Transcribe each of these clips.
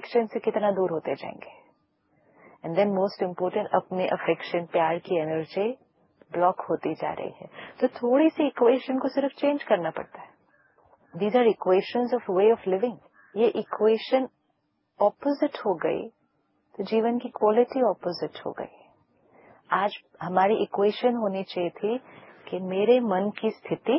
Affection से कितना दूर होते जाएंगे। एंड देन मोस्ट इम्पोर्टेंट, अपने अफेक्शन, प्यार की एनर्जी ब्लॉक होती जा रही है। तो थोड़ी सी इक्वेशन को सिर्फ चेंज करना पड़ता है। These are equations of way of living. ये इक्वेशन ऑपोजिट हो गई तो जीवन की क्वालिटी ऑपोजिट हो गई। आज हमारी इक्वेशन होनी चाहिए थी कि मेरे मन की स्थिति,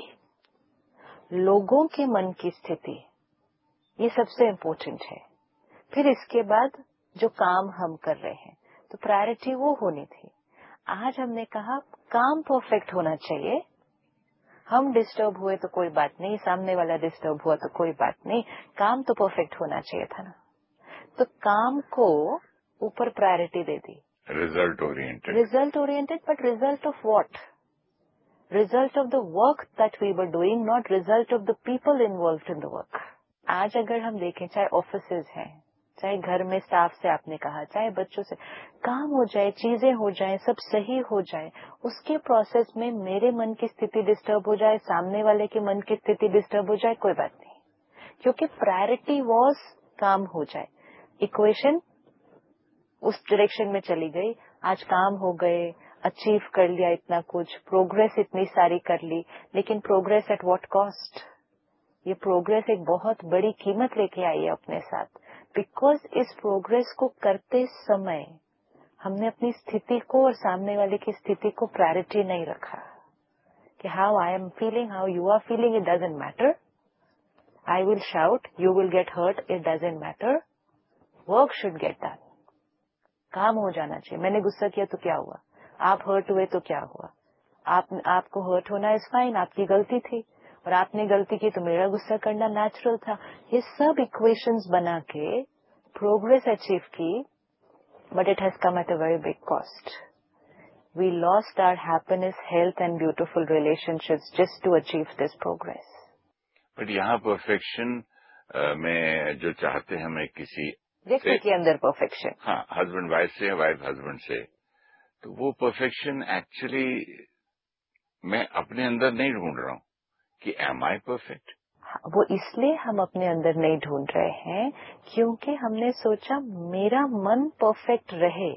लोगों के मन की स्थिति, ये सबसे इम्पोर्टेंट है। फिर इसके बाद जो काम हम कर रहे हैं, तो प्रायोरिटी वो होनी थी। आज हमने कहा काम परफेक्ट होना चाहिए। हम डिस्टर्ब हुए तो कोई बात नहीं, सामने वाला डिस्टर्ब हुआ तो कोई बात नहीं, काम तो परफेक्ट होना चाहिए था ना। तो काम को ऊपर priority they the. Result oriented, but result of what? Result of the work that we were doing, not result of the people involved in the work. आज अगर हम देखें, चाहे ऑफिसेज हैं, चाहे घर में स्टाफ से आपने कहा, चाहे बच्चों से, काम हो जाए, चीजें हो जाए, सब सही हो जाए, उसके प्रोसेस में मेरे मन की स्थिति डिस्टर्ब हो जाए, सामने वाले के मन की स्थिति डिस्टर्ब हो जाए, कोई बात नहीं, क्योंकि प्रायोरिटी वाज काम हो जाए। इक्वेशन उस डायरेक्शन में चली गई। आज काम हो गए, अचीव कर लिया इतना कुछ, प्रोग्रेस इतनी सारी कर ली, लेकिन प्रोग्रेस एट व्हाट कॉस्ट? ये प्रोग्रेस एक बहुत बड़ी कीमत लेके आई है अपने साथ, बिकॉज इस प्रोग्रेस को करते समय हमने अपनी स्थिति को और सामने वाले की स्थिति को प्रायोरिटी नहीं रखा कि how I am feeling, how you are feeling, it doesn't matter. I will shout, you will get hurt, it doesn't matter. Work should get done. काम हो जाना चाहिए। मैंने गुस्सा किया तो क्या हुआ? आप हर्ट हुए तो क्या हुआ? आपको हर्ट होना इज फाइन, आपकी गलती थी, और आपने गलती की तो मेरा गुस्सा करना नेचुरल था। ये सब इक्वेशंस बना के प्रोग्रेस अचीव की, but it has come at a very big cost. We lost our happiness, health and beautiful relationships just to achieve this progress. But यहाँ परफेक्शन में जो चाहते हैं हमें किसी व्यक्ति के अंदर परफेक्शन, हाँ, हस्बैंड वाइफ से, वाइफ हस्बैंड से, तो वो परफेक्शन एक्चुअली मैं अपने अंदर नहीं ढूंढ रहा हूँ कि एम आई परफेक्ट। वो इसलिए हम अपने अंदर नहीं ढूंढ रहे हैं क्योंकि हमने सोचा मेरा मन परफेक्ट रहे,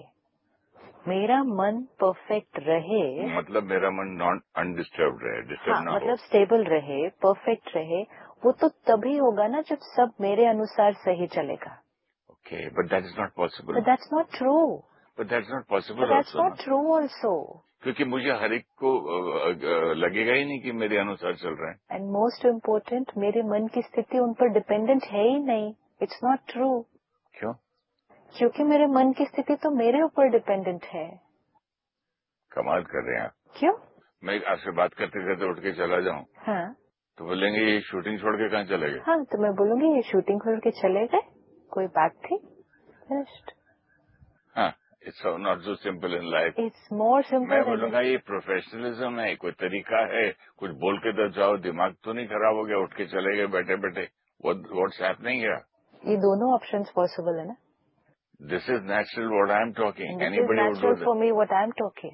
मेरा मन परफेक्ट रहे, मतलब मेरा मन नॉन अनडिस्टर्ब रहे, डिस्टर्ब ना मतलब हो। स्टेबल रहे, परफेक्ट रहे। वो तो तभी होगा ना जब सब मेरे अनुसार सही चलेगा। Okay, but that is not possible. But that's not true. But that's not possible also ना। True also. क्योंकि मुझे हर एक को लगेगा ही नहीं कि मेरे अनुसार चल रहा है। एंड मोस्ट इम्पोर्टेंट, मेरे मन की स्थिति उन पर डिपेंडेंट है ही नहीं। It's not true. क्यों? क्योंकि मेरे मन की स्थिति तो मेरे ऊपर डिपेंडेंट है। कमाल कर रहे हैं आप। क्यों? मैं आपसे बात करते करते उठ के चला जाऊं, हाँ, तो बोलेंगे ये शूटिंग छोड़ के कहाँ चले गए? हाँ, तो मैं बोलूंगी ये शूटिंग छोड़ के चले गए, कोई बात थी, फिनिश्ड। हाँ, it's not so simple in life. It's more मैं सिंपल। बोलूंगा ये प्रोफेशनलिज्म है, कोई तरीका है, कुछ बोल के तो जाओ, दिमाग तो नहीं खराब हो गया, उठ के चले गए बैठे बैठे। What's happening here? ये दोनों ऑप्शंस पॉसिबल है ना। This is natural what I am talking, this is anybody would do natural that. For me what I am talking.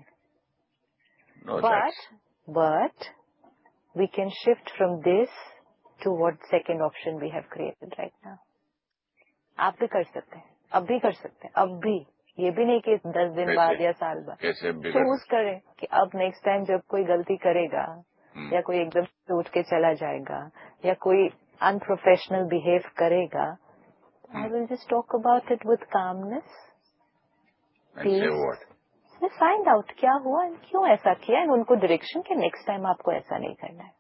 No, But we can shift from this to what second option we have created right now. आप भी कर सकते हैं, अब भी कर सकते हैं, अब भी। ये भी नहीं कि 10 दिन बाद या साल बाद। कैसे चूज करें कि अब नेक्स्ट टाइम जब कोई गलती करेगा, या कोई एकदम से उठ के चला जाएगा, या कोई अनप्रोफेशनल बिहेव करेगा, I will just talk about it with calmness, piece, find out क्या हुआ, क्यों ऐसा किया, एंड उनको डायरेक्शन कि नेक्स्ट टाइम आपको ऐसा नहीं करना है।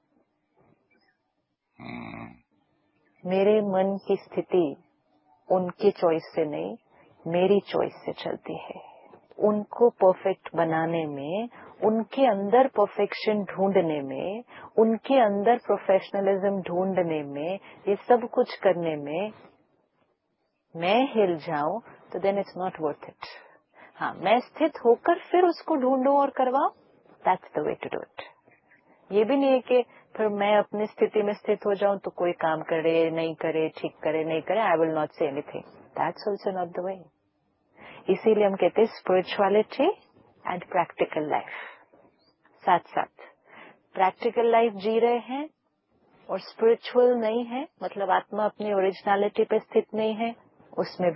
मेरे मन की स्थिति उनकी चॉइस से नहीं, मेरी चॉइस से चलती है। उनको परफेक्ट बनाने में, उनके अंदर परफेक्शन ढूंढने में, उनके अंदर प्रोफेशनलिज्म ढूंढने में, ये सब कुछ करने में मैं हिल जाऊं तो then it's not worth it. हाँ, मैं स्थित होकर फिर उसको ढूंढूं और करवाऊं, that's the way to do it. ये भी नहीं है कि फिर मैं अपनी स्थिति में स्थित हो जाऊं तो कोई काम करे नहीं करे, ठीक करे नहीं करे, I will not say anything, that's also not the way. इसीलिए हम कहते हैं स्पिरिचुअलिटी एंड प्रैक्टिकल लाइफ साथ साथ। प्रैक्टिकल लाइफ जी रहे हैं और स्पिरिचुअल नहीं है, मतलब आत्मा अपनी ओरिजिनलिटी पे स्थित नहीं है, उसमें